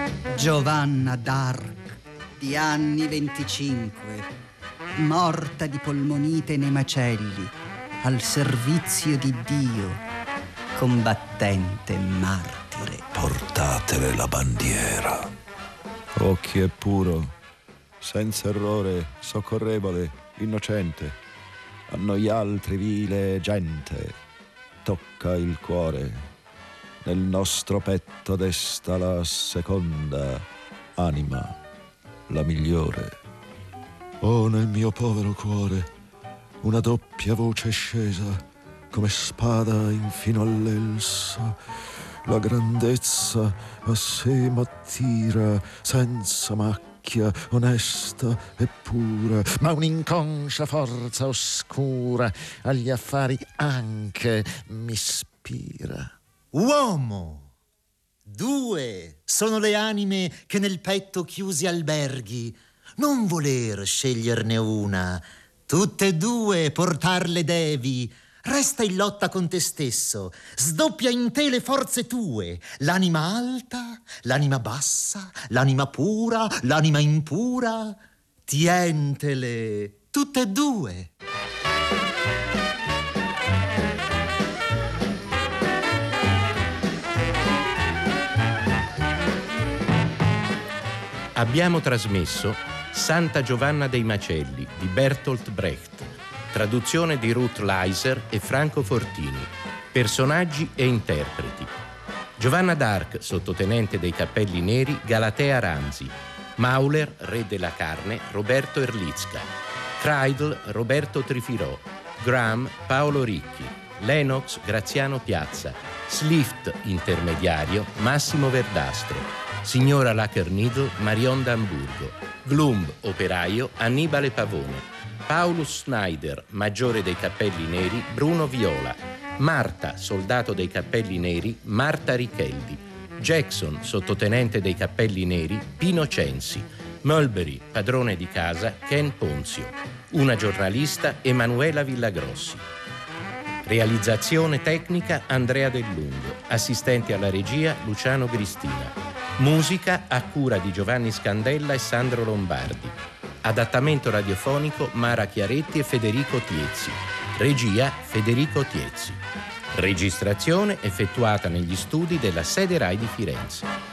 Giovanna d'Arc, di anni 25, morta di polmonite nei macelli, al servizio di Dio, combattente martire. Portatele la bandiera. Occhi è puro, senza errore, soccorrevole, innocente. A noi altri vile gente tocca il cuore. Nel nostro petto desta la seconda anima, la migliore. Oh, nel mio povero cuore una doppia voce è scesa, come spada infino all'elsa. La grandezza a sé m'attira, senza macchia, onesta e pura, ma un'inconscia forza oscura agli affari anche mi ispira. Uomo! 2 sono le anime che nel petto chiusi alberghi. Non voler sceglierne una, tutte e 2 portarle devi. Resta in lotta con te stesso, sdoppia in te le forze tue, l'anima alta, l'anima bassa, l'anima pura, l'anima impura. Tientele, tutte e 2. Abbiamo trasmesso Santa Giovanna dei Macelli di Bertolt Brecht, traduzione di Ruth Leiser e Franco Fortini, personaggi e interpreti. Giovanna d'Arc, sottotenente dei Cappelli Neri, Galatea Ranzi. Mauler, re della carne, Roberto Erlitzka. Kreidl, Roberto Trifirò. Graham, Paolo Ricchi. Lennox, Graziano Piazza. Slift, intermediario, Massimo Verdastro. Signora Lacherneedle, Marion d'Amburgo. Glumb, operaio, Annibale Pavone. Paulus Schneider, maggiore dei Cappelli Neri, Bruno Viola. Marta, soldato dei Cappelli Neri, Marta Richeldi. Jackson, sottotenente dei Cappelli Neri, Pino Censi. Mulberry, padrone di casa, Ken Ponzio. Una giornalista, Emanuela Villagrossi. Realizzazione tecnica, Andrea Del Lungo. Assistenti alla regia, Luciano Gristina. Musica a cura di Giovanni Scandella e Sandro Lombardi. Adattamento radiofonico Mara Chiaretti e Federico Tiezzi. Regia Federico Tiezzi. Registrazione effettuata negli studi della sede Rai di Firenze.